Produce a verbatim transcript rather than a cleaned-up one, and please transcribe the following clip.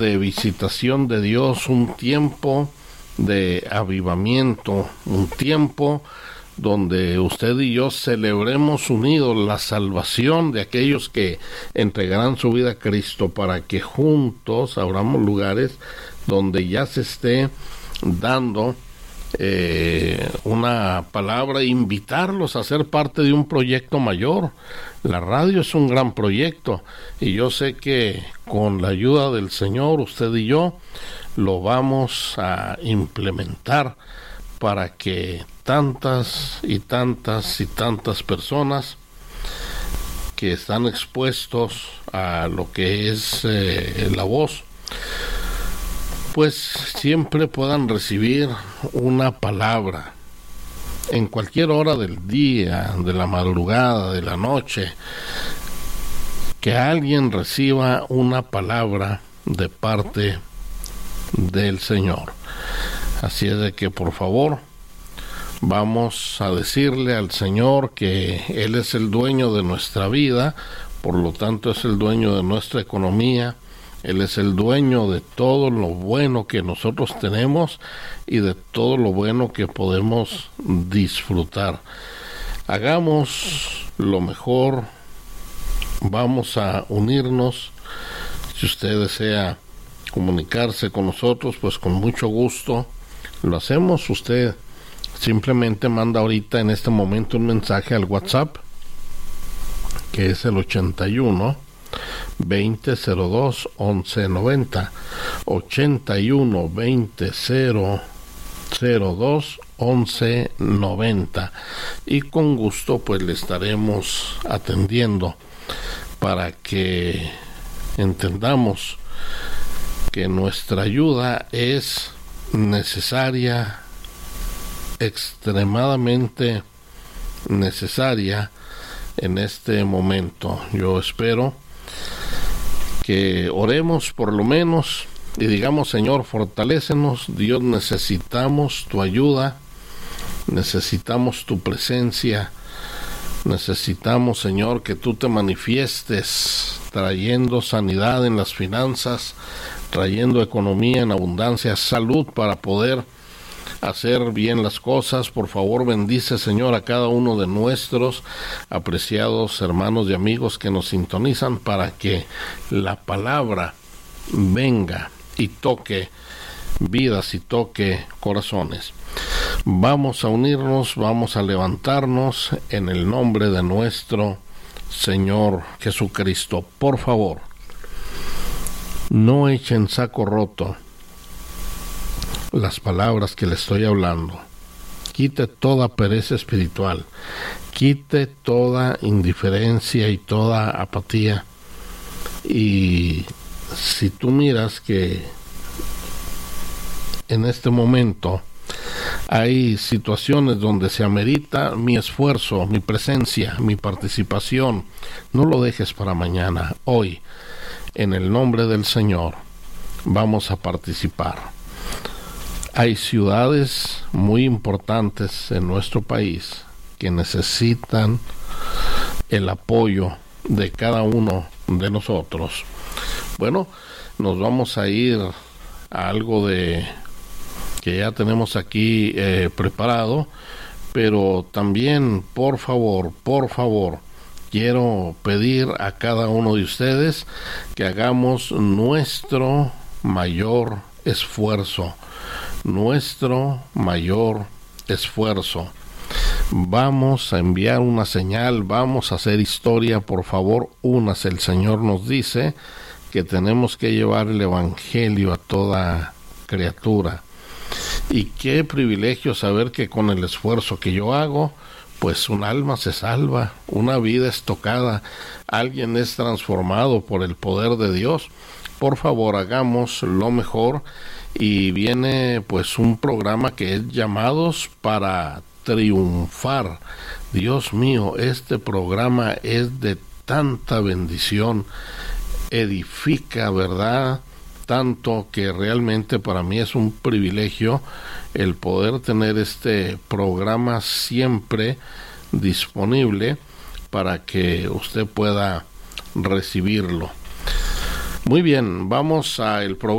de visitación de Dios, un tiempo de avivamiento, un tiempo donde usted y yo celebremos unidos la salvación de aquellos que entregarán su vida a Cristo, para que juntos abramos lugares donde ya se esté dando eh, una palabra, invitarlos a ser parte de un proyecto mayor. La radio es un gran proyecto y yo sé que con la ayuda del Señor, usted y yo lo vamos a implementar para que tantas y tantas y tantas personas que están expuestos a lo que es eh, la voz, pues siempre puedan recibir una palabra en cualquier hora del día, de la madrugada, de la noche, que alguien reciba una palabra de parte del Señor. Así es de que, por favor, vamos a decirle al Señor que Él es el dueño de nuestra vida, por lo tanto es el dueño de nuestra economía. Él es el dueño de todo lo bueno que nosotros tenemos y de todo lo bueno que podemos disfrutar. Hagamos lo mejor, vamos a unirnos. Si usted desea comunicarse con nosotros, pues con mucho gusto lo hacemos. Usted simplemente manda ahorita en este momento un mensaje al WhatsApp, que es el ochenta y uno, veinte, cero dos, once, noventa, ochenta y uno, veinte, cero dos, once, noventa, y con gusto pues le estaremos atendiendo para que entendamos que nuestra ayuda es necesaria, extremadamente necesaria en este momento. Yo espero que oremos por lo menos y digamos: Señor, fortalécenos. Dios, necesitamos tu ayuda, necesitamos tu presencia, necesitamos, Señor, que tú te manifiestes trayendo sanidad en las finanzas, trayendo economía en abundancia, salud para poder hacer bien las cosas. Por favor, bendice, Señor, a cada uno de nuestros apreciados hermanos y amigos que nos sintonizan, para que la palabra venga y toque vidas y toque corazones. Vamos a unirnos, vamos a levantarnos en el nombre de nuestro Señor Jesucristo. Por favor, no echen saco roto las palabras que le estoy hablando. Quite toda pereza espiritual, quite toda indiferencia y toda apatía. Y si tú miras que en este momento hay situaciones donde se amerita mi esfuerzo, mi presencia, mi participación, no lo dejes para mañana. Hoy, en el nombre del Señor, vamos a participar. Hay ciudades muy importantes en nuestro país que necesitan el apoyo de cada uno de nosotros. Bueno, nos vamos a ir a algo de que ya tenemos aquí eh, preparado, pero también, por favor, por favor, quiero pedir a cada uno de ustedes que hagamos nuestro mayor esfuerzo. Nuestro mayor esfuerzo. Vamos a enviar una señal, vamos a hacer historia. Por favor, únase. El Señor nos dice que tenemos que llevar el evangelio a toda criatura. Y qué privilegio saber que con el esfuerzo que yo hago, pues un alma se salva, una vida es tocada, alguien es transformado por el poder de Dios. Por favor, hagamos lo mejor. Y viene pues un programa que es Llamados para Triunfar. Dios mío, este programa es de tanta bendición, edifica, ¿verdad? Tanto que realmente para mí es un privilegio el poder tener este programa siempre disponible para que usted pueda recibirlo. Muy bien, vamos a el programa.